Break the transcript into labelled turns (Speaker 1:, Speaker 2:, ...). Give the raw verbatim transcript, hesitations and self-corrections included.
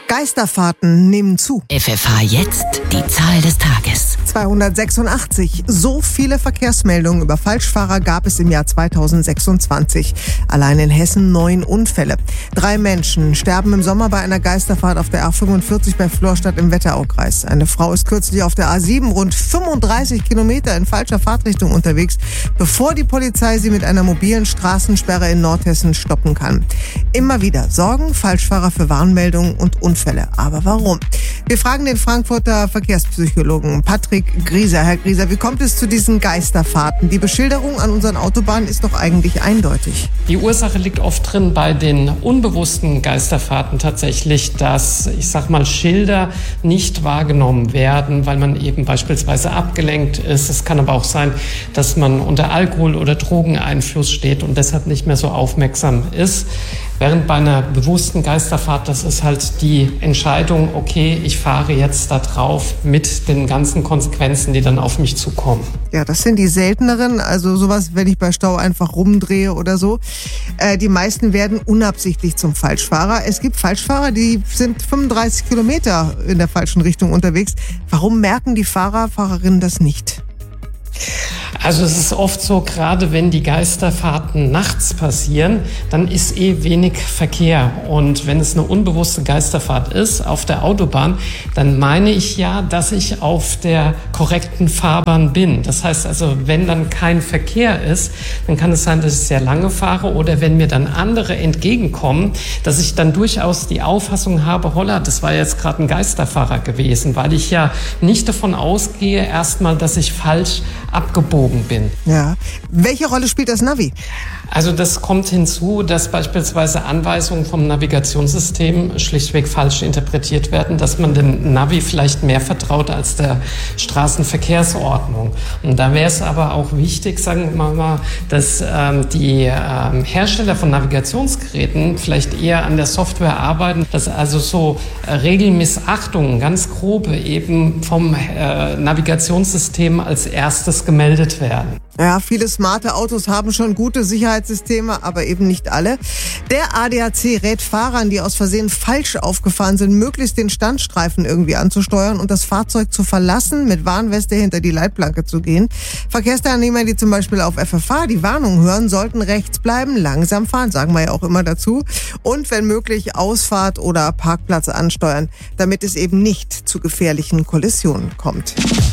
Speaker 1: Geisterfahrten nehmen zu.
Speaker 2: F F H jetzt die Zahl des Tages.
Speaker 1: zweihundertsechsundachtzig. So viele Verkehrsmeldungen über Falschfahrer gab es im Jahr zweitausendsechsundzwanzig. Allein in Hessen neun Unfälle. Drei Menschen sterben im Sommer bei einer Geisterfahrt auf der A fünfundvierzig bei Florstadt im Wetteraukreis. Eine Frau ist kürzlich auf der A sieben rund fünfunddreißig Kilometer in falscher Fahrtrichtung unterwegs, bevor die Polizei sie mit einer mobilen Straßensperre in Nordhessen stoppen kann. Immer wieder sorgen Falschfahrer für Warnmeldungen und Unfälle. Aber warum? Wir fragen den Frankfurter Verkehrspsychologen Patrick Grieser. Herr Grieser, wie kommt es zu diesen Geisterfahrten? Die Beschilderung an unseren Autobahnen ist doch eigentlich eindeutig.
Speaker 3: Die Ursache liegt oft drin bei den unbewussten Geisterfahrten tatsächlich, dass, ich sag mal, Schilder nicht wahrgenommen werden, weil man eben beispielsweise abgelenkt ist. Es kann aber auch sein, dass man unter Alkohol- oder Drogeneinfluss steht und deshalb nicht mehr so aufmerksam ist. Während bei einer bewussten Geisterfahrt, das ist halt die Entscheidung, okay, ich fahre jetzt da drauf mit den ganzen Konsequenzen, die dann auf mich zukommen.
Speaker 1: Ja, das sind die selteneren, also sowas, wenn ich bei Stau einfach rumdrehe oder so. Äh, die meisten werden unabsichtlich zum Falschfahrer. Es gibt Falschfahrer, die sind fünfunddreißig Kilometer in der falschen Richtung unterwegs. Warum merken die Fahrer, Fahrerinnen das nicht?
Speaker 3: Also es ist oft so, gerade wenn die Geisterfahrten nachts passieren, dann ist eh wenig Verkehr. Und wenn es eine unbewusste Geisterfahrt ist auf der Autobahn, dann meine ich ja, dass ich auf der korrekten Fahrbahn bin. Das heißt also, wenn dann kein Verkehr ist, dann kann es sein, dass ich sehr lange fahre oder wenn mir dann andere entgegenkommen, dass ich dann durchaus die Auffassung habe, holla, das war jetzt gerade ein Geisterfahrer gewesen, weil ich ja nicht davon ausgehe, erstmal, dass ich falsch abgebogen bin.
Speaker 1: Ja. Welche Rolle spielt das Navi?
Speaker 3: Also das kommt hinzu, dass beispielsweise Anweisungen vom Navigationssystem schlichtweg falsch interpretiert werden, dass man dem Navi vielleicht mehr vertraut als der Straßenverkehrsordnung. Und da wäre es aber auch wichtig, sagen wir mal, dass ähm, die ähm, Hersteller von Navigationsgeräten vielleicht eher an der Software arbeiten, dass also so äh, Regelmissachtungen, ganz grobe, eben vom äh, Navigationssystem als erstes gemeldet werden.
Speaker 1: Ja, viele smarte Autos haben schon gute Sicherheitssysteme, aber eben nicht alle. Der A D A C rät Fahrern, die aus Versehen falsch aufgefahren sind, möglichst den Standstreifen irgendwie anzusteuern und das Fahrzeug zu verlassen, mit Warnweste hinter die Leitplanke zu gehen. Verkehrsteilnehmer, die zum Beispiel auf F F H die Warnung hören, sollten rechts bleiben, langsam fahren, sagen wir ja auch immer dazu, und wenn möglich Ausfahrt oder Parkplatz ansteuern, damit es eben nicht zu gefährlichen Kollisionen kommt.